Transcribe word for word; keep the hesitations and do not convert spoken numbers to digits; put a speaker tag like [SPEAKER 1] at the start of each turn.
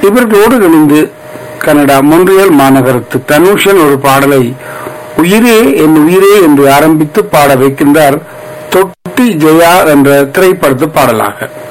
[SPEAKER 1] இவர்களோடு இணைந்து கனடா மொன்றியல் மாநகரத்து தனுஷன் ஒரு பாடலை உயிரே என் உயிரே என்று ஆரம்பித்து பாட வைக்கின்றார் தொட்டி ஜெயா என்ற திரைப்படத்து பாடலாக.